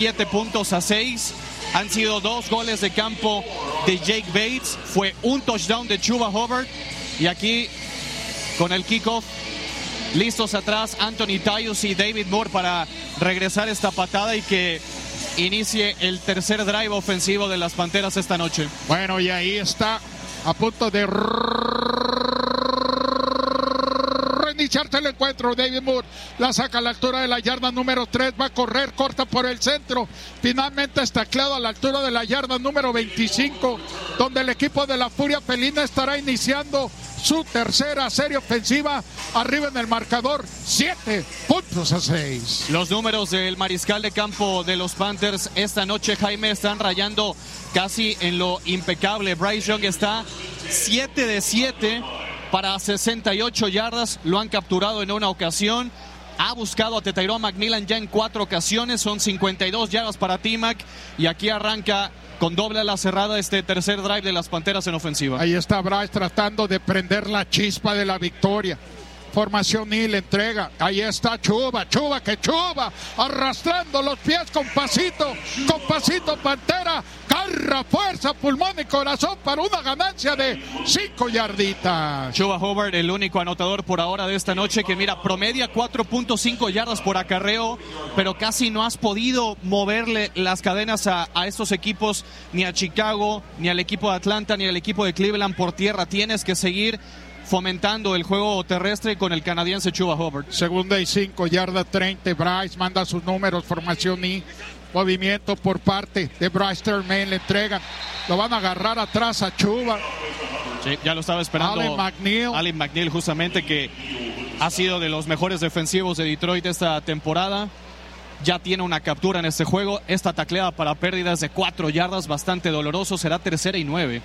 7 puntos a 6. Han sido 2 goles de campo de Jake Bates. Fue un touchdown de Chuba Hubbard. Y aquí, con el kickoff, listos atrás Anthony Tyus y David Moore para regresar esta patada y que inicie el tercer drive ofensivo de las Panteras esta noche. Bueno, y ahí está a punto de reiniciarse el encuentro. David Moore la saca a la altura de la yarda número 3, va a correr, corta por el centro, finalmente está tacleado a la altura de la yarda número 25, donde el equipo de la Furia Felina estará iniciando su tercera serie ofensiva, arriba en el marcador, 7 puntos a 6. Los números del mariscal de campo de los Panthers esta noche, Jaime, están rayando casi en lo impecable. Bryce Young está 7 de 7 para 68 yardas, lo han capturado en una ocasión. Ha buscado a Tyrone McMillan ya en 4 ocasiones, son 52 yardas para T-Mac, y aquí arranca con doble ala cerrada este tercer drive de las Panteras en ofensiva. Ahí está Bryce tratando de prender la chispa de la victoria. Formación y le entrega. Ahí está Chuba, arrastrando los pies con pasito, Pantera, garra, fuerza, pulmón y corazón para una ganancia de 5 yarditas. Chuba Hubbard, el único anotador por ahora de esta noche, que mira, promedia 4.5 yardas por acarreo, pero casi no has podido moverle las cadenas a estos equipos, ni a Chicago, ni al equipo de Atlanta, ni al equipo de Cleveland por tierra. Tienes que seguir fomentando el juego terrestre con el canadiense Chuba Hubbard. Segunda y 5, yarda 30. Bryce manda sus números, formación y movimiento por parte de Bryce Termaine. Le entregan, lo van a agarrar atrás a Chuba. Sí, ya lo estaba esperando Allen McNeil, justamente, que ha sido de los mejores defensivos de Detroit esta temporada. Ya tiene una captura en este juego. Esta tacleada para pérdidas de 4 yardas, bastante doloroso. Será tercera y 9.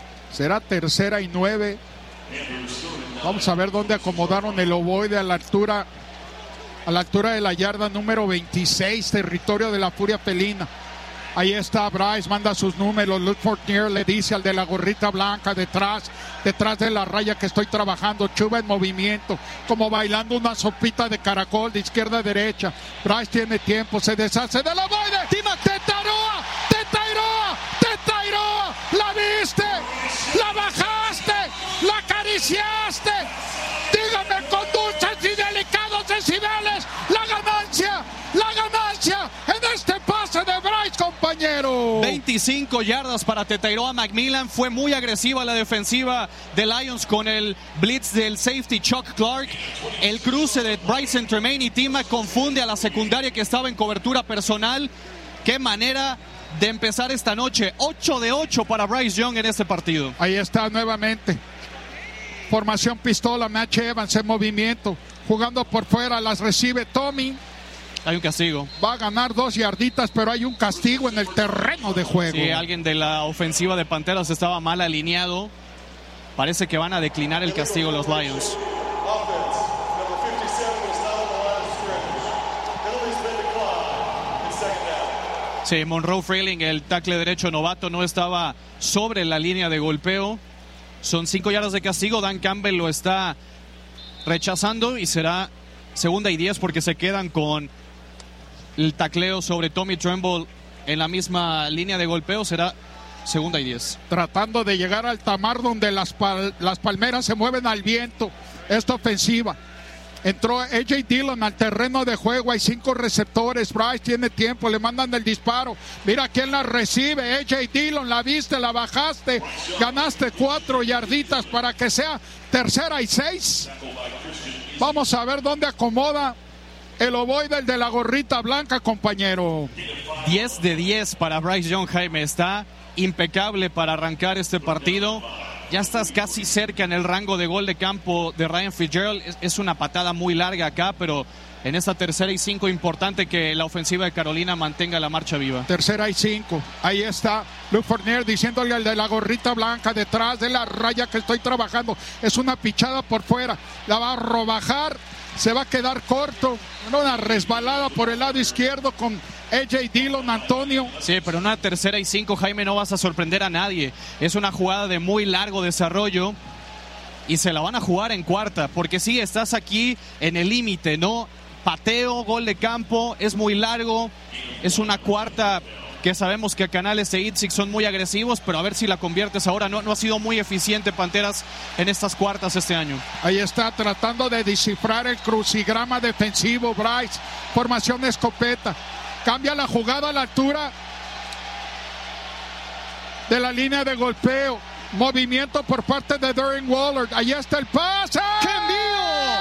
Vamos a ver dónde acomodaron el ovoide a la altura de la yarda número 26, territorio de la Furia Felina. Ahí está Bryce, manda sus números. Luke Fortier le dice al de la gorrita blanca, detrás de la raya que estoy trabajando. Chuba en movimiento, como bailando una sopita de caracol de izquierda a derecha. Bryce tiene tiempo, se deshace del ovoide. ¡Tetaroa! ¡La viste! ¡La bajaste! ¡La acariciaste! Dígame con dulces y delicados decibeles la ganancia en este pase de Bryce, compañero. 25 yardas para Tyrone McMillan. Fue muy agresiva la defensiva de Lions con el blitz del safety Chuck Clark. El cruce de Bryce Termaine y T-Mac confunde a la secundaria que estaba en cobertura personal. Qué manera de empezar esta noche. 8 de 8 para Bryce Young en este partido. Ahí está nuevamente. Formación pistola, Match Evans en movimiento, jugando por fuera, las recibe Tommy. Hay un castigo. Va a ganar 2 yarditas, pero hay un castigo en el terreno de juego. Sí, alguien de la ofensiva de Panteras estaba mal alineado. Parece que van a declinar el castigo los Lions. Sí, Monroe Frailing, el tackle derecho novato, no estaba sobre la línea de golpeo. Son 5 yardas de castigo. Dan Campbell lo está rechazando y será segunda y 10 porque se quedan con el tacleo sobre Tommy Tremble en la misma línea de golpeo. Será segunda y 10. Tratando de llegar al tamar donde las palmeras se mueven al viento. Esta ofensiva. Entró A.J. Dillon al terreno de juego. Hay 5 receptores. Bryce tiene tiempo. Le mandan el disparo. Mira quién la recibe. A.J. Dillon, la viste, la bajaste. Ganaste 4 yarditas para que sea tercera y 6. Vamos a ver dónde acomoda el ovoide, el de la gorrita blanca, compañero. 10 de 10 para Bryce Young, Jaime. Está impecable para arrancar este partido. Ya estás casi cerca en el rango de gol de campo de Ryan Fitzgerald. Es una patada muy larga acá, pero en esta tercera y 5 importante que la ofensiva de Carolina mantenga la marcha viva. Tercera y 5. Ahí está Luke Fortier diciéndole al de la gorrita blanca, detrás de la raya que estoy trabajando. Es una pichada por fuera. La va a robajar. Se va a quedar corto. Una resbalada por el lado izquierdo con A.J. Dillon, Antonio. Sí, pero en una tercera y 5, Jaime, no vas a sorprender a nadie. Es una jugada de muy largo desarrollo y se la van a jugar en cuarta, porque sí, estás aquí en el límite, ¿no? Pateo, gol de campo, es muy largo. Es una cuarta que sabemos que Canales e Itzik son muy agresivos, pero a ver si la conviertes ahora. No ha sido muy eficiente Panteras en estas cuartas este año. Ahí está tratando de descifrar el crucigrama defensivo Bryce. Formación escopeta. Cambia la jugada a la altura de la línea de golpeo. Movimiento por parte de Darren Waller. Ahí está el pase. ¡Qué envío!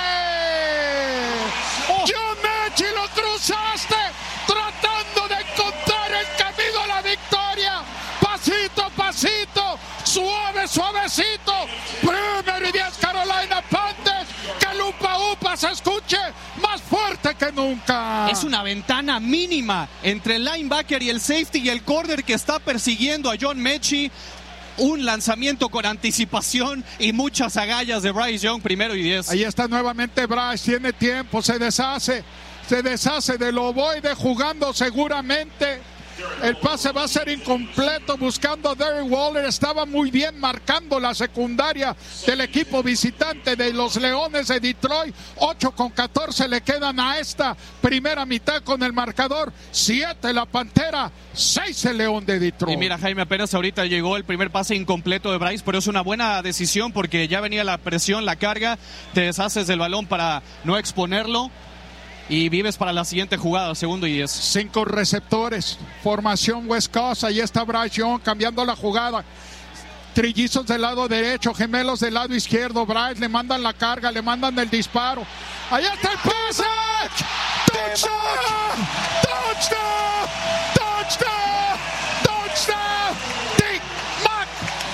John Mechie, lo cruzaste. Tratando de encontrar el camino a la victoria. Pasito a pasito. Suavecito. Primero y 10 Carolina Panthers. Que el upa se escuche más fuerte que nunca. Es una ventana mínima entre el linebacker y el safety y el corner que está persiguiendo a John Mechie. Un lanzamiento con anticipación y muchas agallas de Bryce Young, primero y 10. Ahí está nuevamente Bryce, tiene tiempo, se deshace del ovoide jugando seguramente. El pase va a ser incompleto buscando a Darren Waller. Estaba muy bien marcando la secundaria del equipo visitante de los Leones de Detroit. 8-14 le quedan a esta primera mitad con el marcador. 7 la Pantera, 6 el León de Detroit. Y mira, Jaime, apenas ahorita llegó el primer pase incompleto de Bryce, pero es una buena decisión porque ya venía la presión, la carga. Te deshaces del balón para no exponerlo. Y vives para la siguiente jugada, segundo y 10. 5 receptores, formación West Coast. Ahí está Bryce Young cambiando la jugada. Trillizos del lado derecho, gemelos del lado izquierdo. Bryce le mandan la carga, le mandan el disparo. Ahí está el pase. ¡Touchdown! ¡Touchdown! ¡Touchdown! ¡Touchdown! ¡T-Mac!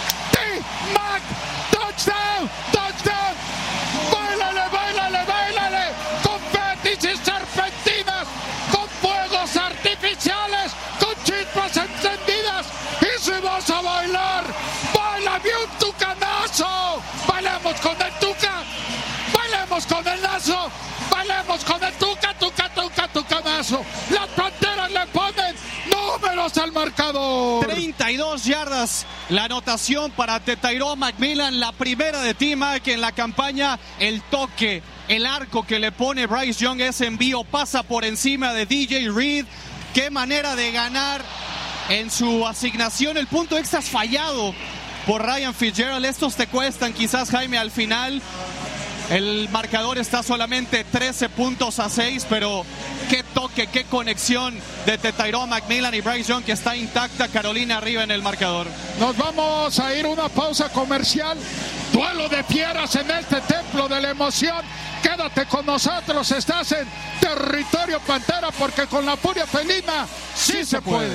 ¡Touchdown! ¡Touchdown! ¡Báilale! Confetis y serpentinas, con fuegos artificiales, con chispas encendidas. Y si vas a bailar, baila bien tu canazo. Bailemos con el Tuca, bailemos con el Nazo, bailemos con el Tuca, Tucanazo. Las Panteras le ponen números al marcador. 32 yardas, la anotación para Tetairoa McMillan, la primera de T-Mac en la campaña. El toque, el arco que le pone Bryce Young, ese envío pasa por encima de DJ Reed. Qué manera de ganar en su asignación. El punto extra es fallado por Ryan Fitzgerald. Estos te cuestan quizás, Jaime, al final. El marcador está solamente 13 puntos a 6, pero qué toque, qué conexión de Tetairoa McMillan y Bryce Young, que está intacta. Carolina arriba en el marcador. Nos vamos a ir a una pausa comercial. Duelo de fieras en este templo de la emoción. Quédate con nosotros, estás en territorio Pantera, porque con la furia felina sí se puede.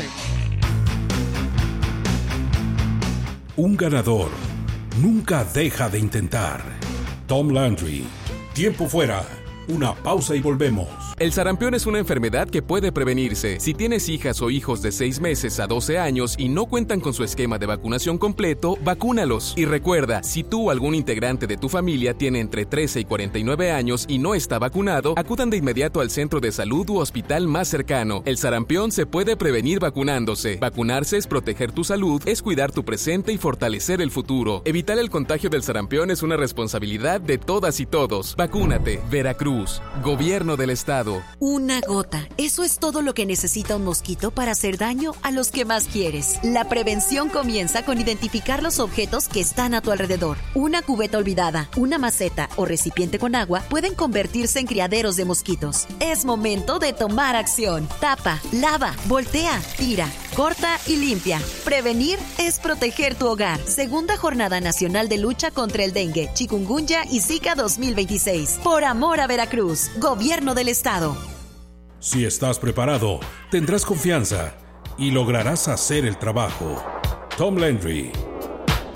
Un ganador nunca deja de intentar. Tom Landry. Tiempo fuera. Una pausa y volvemos. El sarampión es una enfermedad que puede prevenirse. Si tienes hijas o hijos de 6 meses a 12 años y no cuentan con su esquema de vacunación completo, vacúnalos. Y recuerda, si tú o algún integrante de tu familia tiene entre 13 y 49 años y no está vacunado, acudan de inmediato al centro de salud u hospital más cercano. El sarampión se puede prevenir vacunándose. Vacunarse es proteger tu salud, es cuidar tu presente y fortalecer el futuro. Evitar el contagio del sarampión es una responsabilidad de todas y todos. Vacúnate. Veracruz. Gobierno del Estado. Una gota. Eso es todo lo que necesita un mosquito para hacer daño a los que más quieres. La prevención comienza con identificar los objetos que están a tu alrededor. Una cubeta olvidada, una maceta o recipiente con agua pueden convertirse en criaderos de mosquitos. Es momento de tomar acción. Tapa, lava, voltea, tira, corta y limpia. Prevenir es proteger tu hogar. Segunda Jornada Nacional de Lucha contra el Dengue, Chikungunya y Zika 2026. Por amor a Veracruz. Gobierno del Estado. Si estás preparado, tendrás confianza y lograrás hacer el trabajo. Tom Landry.